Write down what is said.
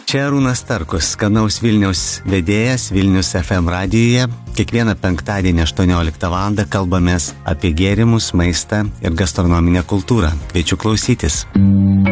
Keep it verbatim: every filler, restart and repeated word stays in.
Čia Arūnas Starkus, skanaus Vilniaus vedėjas Vilnius F M radijuje. Kiekvieną penktadienį aštuonioliktą valandą kalbamės apie gėrimus, maistą ir gastronominę kultūrą. Kviečiu klausytis.